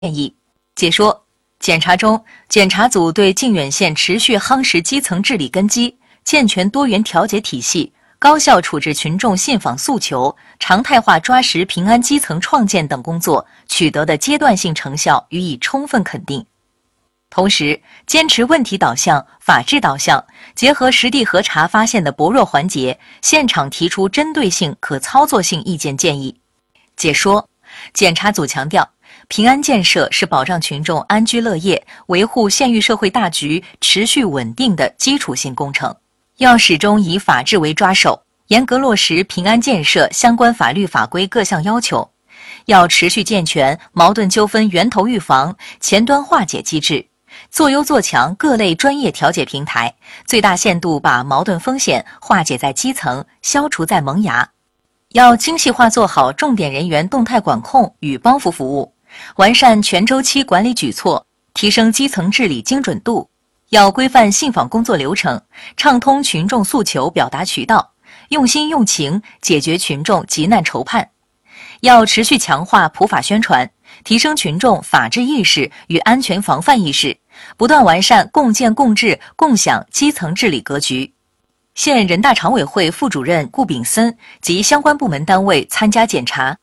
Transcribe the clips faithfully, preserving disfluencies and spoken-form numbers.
建议。解说：检查中，检查组对靖远县持续夯实基层治理根基，健全多元调解体系，高效处置群众信访诉求，常态化抓实平安基层创建等工作取得的阶段性成效予以充分肯定。同时，坚持问题导向、法治导向，结合实地核查发现的薄弱环节，现场提出针对性、可操作性意见建议。解说：检查组强调，平安建设是保障群众安居乐业、维护县域社会大局持续稳定的基础性工程，要始终以法治为抓手，严格落实平安建设相关法律法规各项要求，要持续健全矛盾纠纷源头预防、前端化解机制，做优做强各类专业调解平台，最大限度把矛盾风险化解在基层，消除在萌芽。要精细化做好重点人员动态管控与帮扶服务，完善全周期管理举措，提升基层治理精准度。要规范信访工作流程，畅通群众诉求表达渠道，用心用情解决群众急难愁盼。要持续强化普法宣传，提升群众法治意识与安全防范意识，不断完善共建共治共享基层治理格局。县人大常委会副主任顾炳森及相关部门单位参加检查。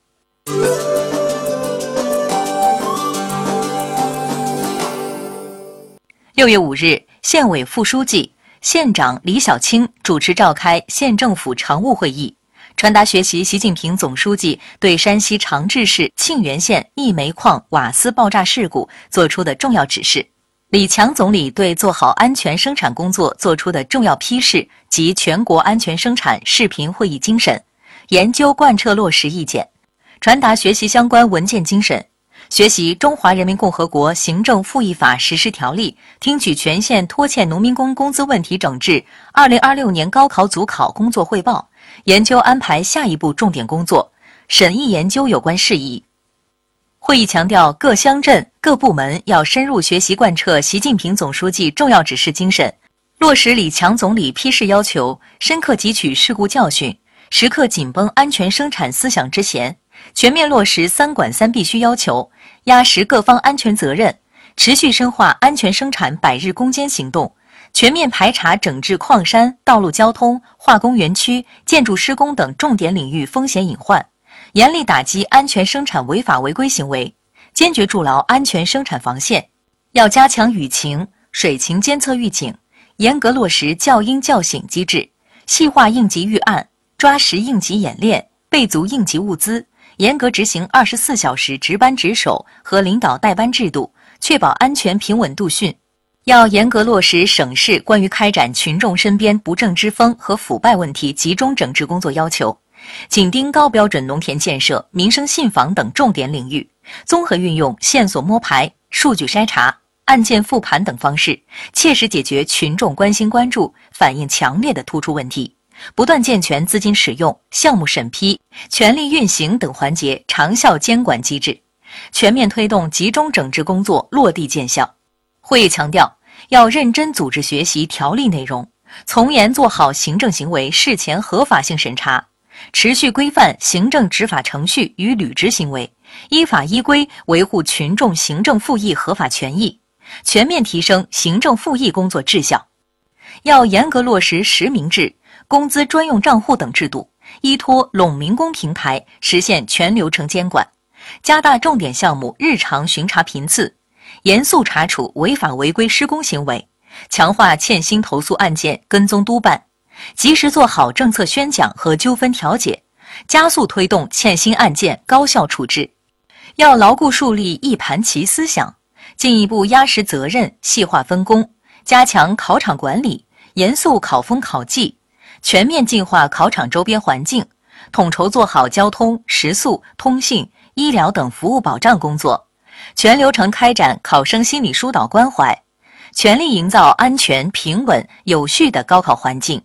六月五日，县委副书记、县长李小青主持召开县政府常务会议，传达学习习近平总书记对山西长治市沁源县一煤矿瓦斯爆炸事故作出的重要指示。李强总理对做好安全生产工作作出的重要批示及全国安全生产视频会议精神，研究贯彻落实意见，传达学习相关文件精神，学习《中华人民共和国行政复议法实施条例》，听取全县拖欠农民工工资问题整治二零二六年高考组考工作汇报，研究安排下一步重点工作，审议研究有关事宜。会议强调，各乡镇、各部门要深入学习贯彻习近平总书记重要指示精神，落实李强总理批示要求，深刻汲取事故教训，时刻紧绷安全生产思想之弦，全面落实三管三必须要求，压实各方安全责任，持续深化安全生产百日攻坚行动，全面排查整治矿山、道路交通、化工园区、建筑施工等重点领域风险隐患，严厉打击安全生产违法违规行为，坚决筑牢安全生产防线。要加强雨情、水情监测预警，严格落实教应教醒机制，细化应急预案，抓实应急演练，备足应急物资，严格执行二十四小时值班值守和领导带班制度，确保安全平稳度汛。要严格落实省市关于开展群众身边不正之风和腐败问题集中整治工作要求，紧盯高标准农田建设、民生信访等重点领域，综合运用线索摸排、数据筛查、案件复盘等方式，切实解决群众关心关注、反映强烈的突出问题，不断健全资金使用、项目审批、权力运行等环节长效监管机制，全面推动集中整治工作落地见效。会议强调，要认真组织学习条例内容，从严做好行政行为事前合法性审查，持续规范行政执法程序与履职行为，依法依规维护群众行政复议合法权益，全面提升行政复议工作质效。要严格落实实名制、工资专用账户等制度，依托陇民工平台实现全流程监管，加大重点项目日常巡查频次，严肃查处违法违规施工行为，强化欠薪投诉案件跟踪督办，及时做好政策宣讲和纠纷调解，加速推动欠薪案件高效处置。要牢固树立一盘棋思想，进一步压实责任，细化分工，加强考场管理，严肃考风考纪，全面净化考场周边环境，统筹做好交通、食宿、通信、医疗等服务保障工作，全流程开展考生心理疏导关怀，全力营造安全、平稳、有序的高考环境。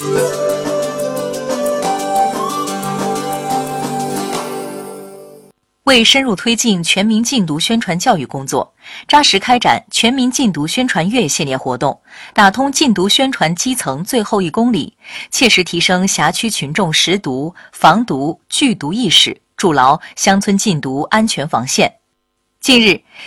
为深入推进全民禁毒宣传教育工作，扎实开展全民禁毒宣传月系列活动，打通禁毒宣传基层最后一公里，切实提升辖区群众识毒、防毒、拒毒意识，筑牢乡村禁毒安全防线。近日，